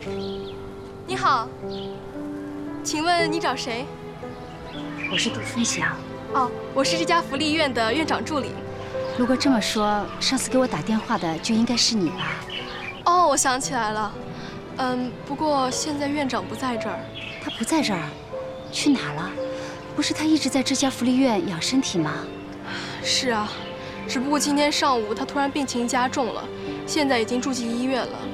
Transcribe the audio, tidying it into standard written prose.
你好，请问你找谁？ 我是杜芬祥。 哦，我是这家福利院的院长助理。 如果这么说，上次给我打电话的就应该是你吧？ 哦，我想起来了。不过现在院长不在这儿。 他不在这儿，去哪了？不是他一直在这家福利院养身体吗？ 是啊，只不过今天上午他突然病情加重了，现在已经住进医院了。